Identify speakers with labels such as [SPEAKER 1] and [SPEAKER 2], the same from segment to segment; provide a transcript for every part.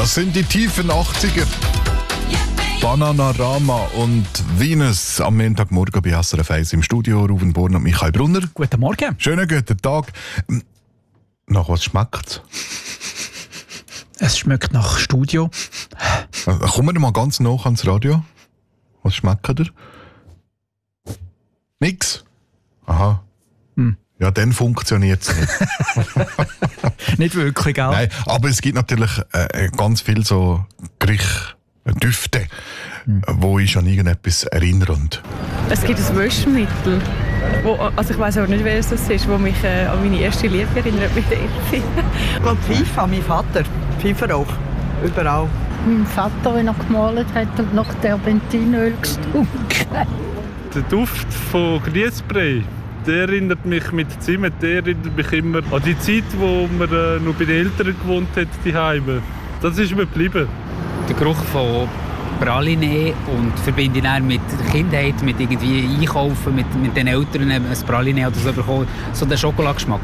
[SPEAKER 1] Das sind die tiefen 80er. Bananarama und Venus am Montagmorgen bei SRF 1 im Studio. Ruben Born und Michael Brunner.
[SPEAKER 2] Guten Morgen.
[SPEAKER 1] Schönen guten Tag. Nach was schmeckt's?
[SPEAKER 2] Es schmeckt nach Studio.
[SPEAKER 1] Kommen wir mal ganz nah ans Radio. Was schmeckt ihr? Nix? Aha. Ja, dann funktioniert es nicht.
[SPEAKER 2] Nicht wirklich, gell?
[SPEAKER 1] Nein, aber es gibt natürlich ganz viel so Gerichte, Düfte, wo ich an irgendetwas erinnere.
[SPEAKER 3] Es gibt ein Waschmittel, also ich weiss aber nicht, welches das ist, das mich an meine erste Liebe erinnert mit Elfi.
[SPEAKER 4] Ich glaube Pfeife, mein Vater. Pfeiferauch. Überall.
[SPEAKER 5] Mein Vater, wenn er gemalt hat und nach Terpentinöl gestunken.
[SPEAKER 6] Der Duft von Grießbrei, der erinnert mich mit Zimt, der erinnert mich immer an die Zeit, wo man noch bei den Eltern gewohnt hat, die Heime. Das ist mir geblieben.
[SPEAKER 7] Der Geruch von Praline und verbinde ich dann mit der Kindheit, mit irgendwie Einkaufen, mit den Eltern ein Praline oder so bekommen. So der Schokoladengeschmack.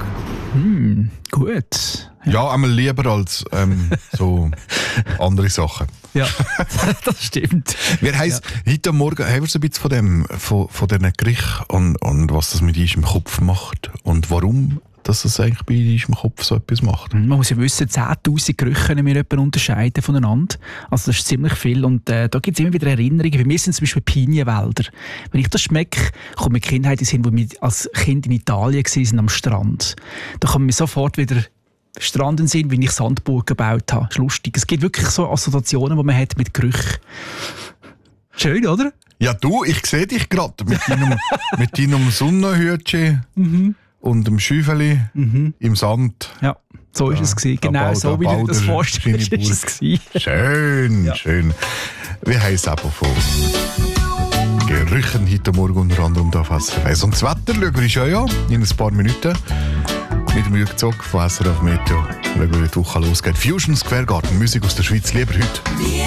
[SPEAKER 2] Gut.
[SPEAKER 1] Ja, einmal lieber als so andere Sachen.
[SPEAKER 2] Ja, das stimmt.
[SPEAKER 1] Wir heisst, heute Morgen haben wir so ein bisschen von diesen Gerichten und was das mit uns im Kopf macht und warum dass es eigentlich bei uns im Kopf so etwas macht.
[SPEAKER 2] Man muss ja wissen, 10'000 Gerüche können wir unterscheiden voneinander. Also das ist ziemlich viel und da gibt es immer wieder Erinnerungen. Bei mir sind zum Beispiel Pinienwälder. Wenn ich das schmecke, kommt mir Kindheit hin, wo wir als Kind in Italien waren, am Strand. Da kommen mir sofort wieder Stranden sind, wie ich Sandburgen gebaut habe. Das ist lustig. Es gibt wirklich so Assoziationen, die man hat mit Gerüchen. Schön, oder?
[SPEAKER 1] Ja, du, ich sehe dich gerade mit deinem Sonnenhütchen und dem Schäufeli im Sand.
[SPEAKER 2] Ja, so ist es gewesen. Genau so, wie du dir das vorstellst, ist es gewesen.
[SPEAKER 1] Schön, ja. Schön. Wir haben es aber von Gerüchen heute Morgen unter anderem da auf SRF 1. Und das Wetter schauen wir schon ja in ein paar Minuten. Mit dem Rückzug von SRF Meteo. Schauen wir, wie die Woche losgeht. Fusion Square Garden, Musik aus der Schweiz, lieber heute.